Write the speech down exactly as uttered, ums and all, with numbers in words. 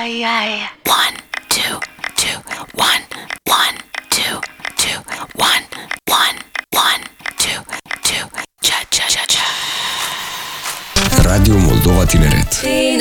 ai, ai. One, two, two, one, one, two, two, one, one, one, two, two, cha, cha, cha, cha. Radio Moldova Tineret.